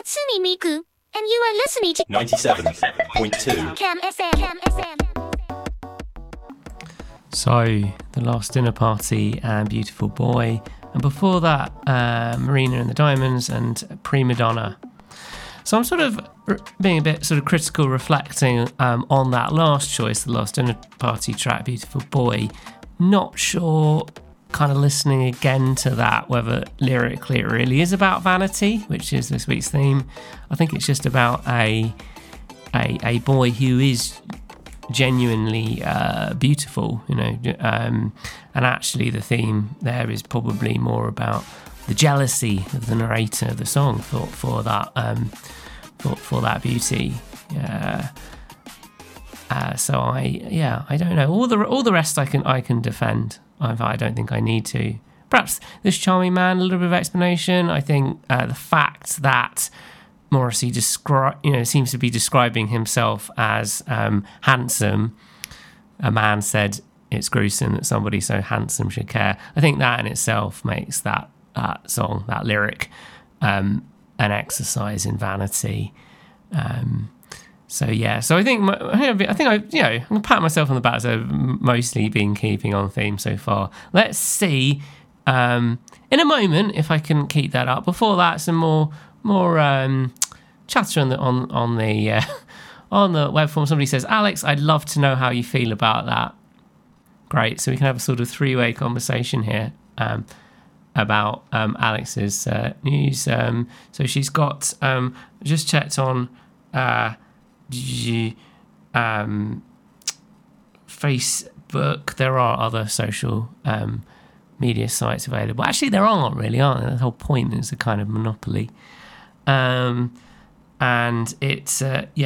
Natsumi Miku, and you are listening to 97.2 Cam FM. So, The Last Dinner Party and Beautiful Boy. And before that, Marina and the Diamonds and Prima Donna. So I'm sort of being a bit sort of critical, reflecting on that last choice, the Last Dinner Party track, Beautiful Boy. Not sure, kind of listening again to that, whether lyrically it really is about vanity, which is this week's theme. I think it's just about a boy who is genuinely beautiful, you know, and actually the theme there is probably more about the jealousy of the narrator of the song for that beauty. So I don't know. All the rest I can defend. I don't think I need to. Perhaps this charming man, a little bit of explanation. I think the fact that Morrissey seems to be describing himself as handsome. A man said it's gruesome that somebody so handsome should care. I think that in itself makes that song, that lyric, an exercise in vanity. So I think I'm gonna pat myself on the back. So mostly been keeping on theme so far. Let's see in a moment if I can keep that up. Before that, some more chatter on the web form. Somebody says, Alex, I'd love to know how you feel about that. Great, so we can have a sort of three-way conversation here about Alex's news. So she's got just checked on Facebook. There are other social media sites available. Actually, there aren't really, aren't there? The whole point is a kind of monopoly. And it's